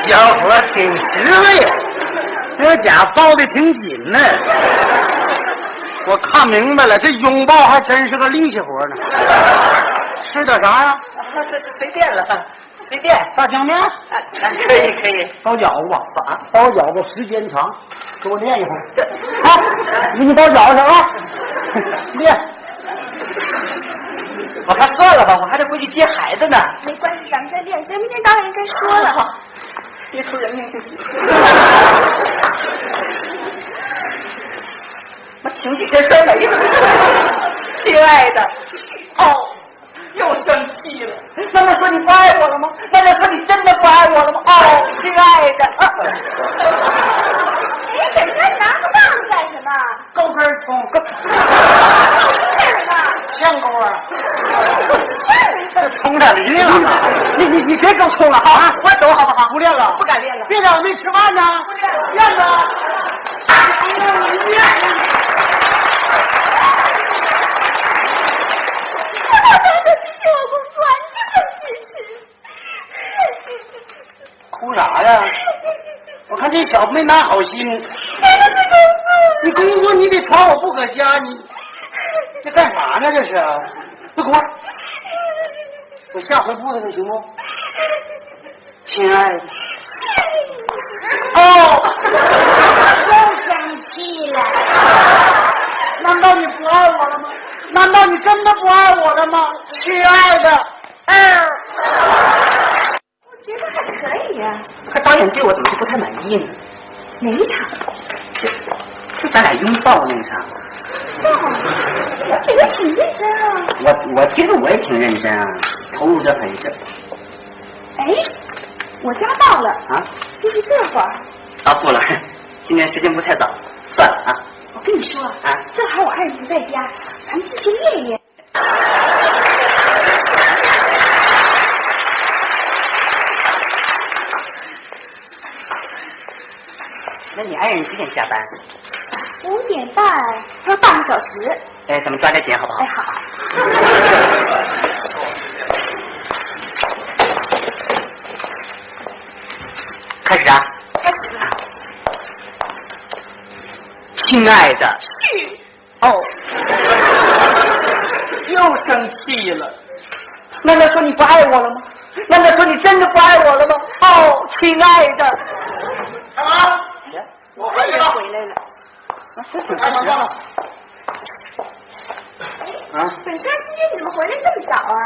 小伙挺实惠，这家抱的挺紧呢。我看明白了，这拥抱还真是个力气活呢。吃点啥呀？ 随便了，随便。 炸酱面？ 可以可以。 包饺子吧，包饺子时间长，给我练一会儿。好，你包饺子啊，练。 我看算了吧，我还得回去接孩子呢。 没关系，咱们再练。咱明天导演该说了， 别出人命就行。我情绪先摔没了。亲爱的，哦，又生气了。难道说你不爱我了吗？难道说你真的不爱我了吗？哦，亲爱的。 哎，本身拿个棒干什么？ 高根葱， 干什么？ 香沟啊！ 这冲点梨了，你别更冲了啊！ 我走好不好？ 不练了， 不敢练了。 别练，没吃饭呢。 练了。 哭啥呀？我看这小子没拿好心。你工作你得传我不搁家，你这干啥呢？这是，别哭。我下回不能行不？亲爱的。哦， 又生气了。 难道你不爱我了吗？难道你真的不爱我了吗？亲爱的。 我觉得还可以呀。 可导演对我怎么就不太满意呢？ 哪一场？ 就咱俩拥抱那场。 我觉得挺认真啊。 我觉得我也挺认真啊，投入的很深。 哎，我家到了啊， 就是这会儿。 啊，不了，今天时间不太早，算了啊。 我跟你说啊， 正好我爱人不在家，咱们进去练一练。 那你爱人几点下班 5点半，还有半个小时。 哎，咱们抓点紧好不好？ 哎，好。 开始啊！ 开始了。 亲爱的。 去。 哦。又生气了。难道说你不爱我了吗？难道说你真的不爱我了吗？哦，亲爱的。 啊！我回来了。回来了。 这挺开心的。 啊！ 本山今天你怎么回来这么早啊？